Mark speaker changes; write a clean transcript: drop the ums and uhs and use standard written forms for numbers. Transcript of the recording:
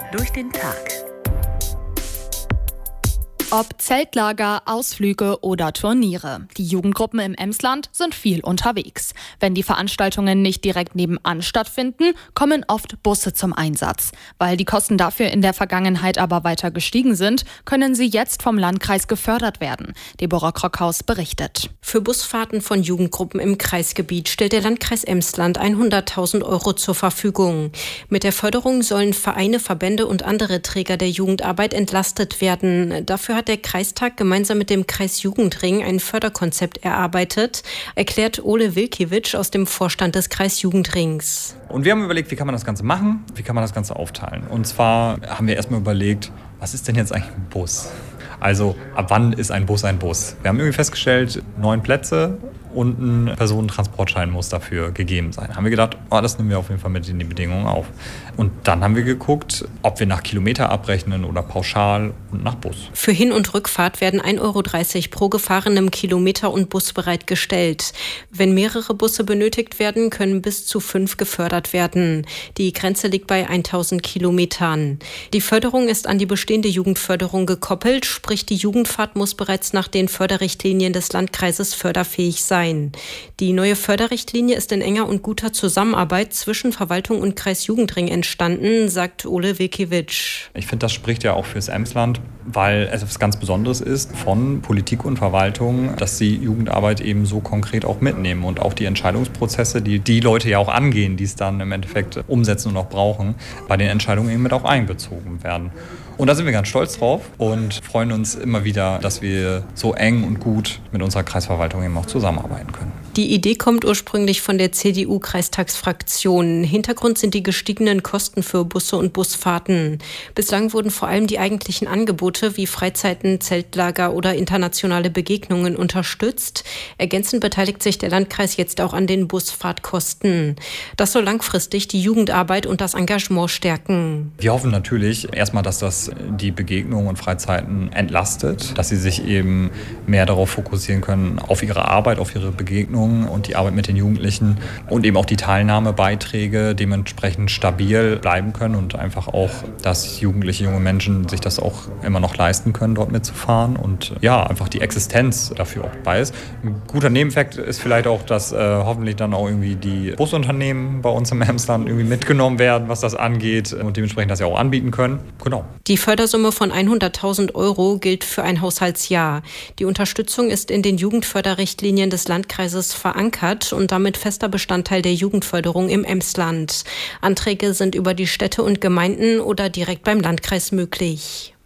Speaker 1: durch den Tag.
Speaker 2: Ob Zeltlager, Ausflüge oder Turniere. Die Jugendgruppen im Emsland sind viel unterwegs. Wenn die Veranstaltungen nicht direkt nebenan stattfinden, kommen oft Busse zum Einsatz. Weil die Kosten dafür in der Vergangenheit aber weiter gestiegen sind, können sie jetzt vom Landkreis gefördert werden. Deborah Krockhaus berichtet.
Speaker 3: Für Busfahrten von Jugendgruppen im Kreisgebiet stellt der Landkreis Emsland 100.000 € zur Verfügung. Mit der Förderung sollen Vereine, Verbände und andere Träger der Jugendarbeit entlastet werden. Dafür hat der Kreistag gemeinsam mit dem Kreisjugendring ein Förderkonzept erarbeitet, erklärt Ole Wilkiewicz aus dem Vorstand des Kreisjugendrings.
Speaker 4: Und wir haben überlegt, wie kann man das Ganze machen, wie kann man das Ganze aufteilen. Und zwar haben wir erstmal überlegt, was ist denn jetzt eigentlich ein Bus? Also ab wann ist ein Bus ein Bus? Wir haben irgendwie festgestellt, 9 Plätze und ein Personentransportschein muss dafür gegeben sein. Haben wir gedacht, das nehmen wir auf jeden Fall mit in die Bedingungen auf. Und dann haben wir geguckt, ob wir nach Kilometer abrechnen oder pauschal und nach Bus.
Speaker 3: Für Hin- und Rückfahrt werden 1,30 € pro gefahrenem Kilometer und Bus bereitgestellt. Wenn mehrere Busse benötigt werden, können bis zu 5 gefördert werden. Die Grenze liegt bei 1.000 Kilometern. Die Förderung ist an die bestehende Jugendförderung gekoppelt, sprich die Jugendfahrt muss bereits nach den Förderrichtlinien des Landkreises förderfähig sein. Die neue Förderrichtlinie ist in enger und guter Zusammenarbeit zwischen Verwaltung und Kreisjugendring entstanden, sagt Ole Wilkiewicz.
Speaker 4: Ich finde, das spricht ja auch fürs Emsland, weil es etwas ganz Besonderes ist von Politik und Verwaltung, dass sie Jugendarbeit eben so konkret auch mitnehmen und auch die Entscheidungsprozesse, die Leute ja auch angehen, die es dann im Endeffekt umsetzen und auch brauchen, bei den Entscheidungen eben mit auch einbezogen werden. Und da sind wir ganz stolz drauf und freuen uns immer wieder, dass wir so eng und gut mit unserer Kreisverwaltung eben auch zusammenarbeiten können.
Speaker 3: Die Idee kommt ursprünglich von der CDU-Kreistagsfraktion. Hintergrund sind die gestiegenen Kosten für Busse und Busfahrten. Bislang wurden vor allem die eigentlichen Angebote wie Freizeiten, Zeltlager oder internationale Begegnungen unterstützt. Ergänzend beteiligt sich der Landkreis jetzt auch an den Busfahrtkosten. Das soll langfristig die Jugendarbeit und das Engagement stärken.
Speaker 4: Wir hoffen natürlich erstmal, dass das die Begegnungen und Freizeiten entlastet, dass sie sich eben mehr darauf fokussieren können, auf ihre Arbeit, auf ihre Begegnungen und die Arbeit mit den Jugendlichen und eben auch die Teilnahmebeiträge dementsprechend stabil bleiben können und einfach auch, dass Jugendliche, junge Menschen sich das auch immer noch leisten können, dort mitzufahren und ja, einfach die Existenz dafür auch dabei ist. Ein guter Nebeneffekt ist vielleicht auch, dass hoffentlich dann auch irgendwie die Busunternehmen bei uns im Emsland irgendwie mitgenommen werden, was das angeht und dementsprechend das ja auch anbieten können. Genau.
Speaker 3: Die Fördersumme von 100.000 € gilt für ein Haushaltsjahr. Die Unterstützung ist in den Jugendförderrichtlinien des Landkreises verankert und damit fester Bestandteil der Jugendförderung im Emsland. Anträge sind über die Städte und Gemeinden oder direkt beim Landkreis möglich.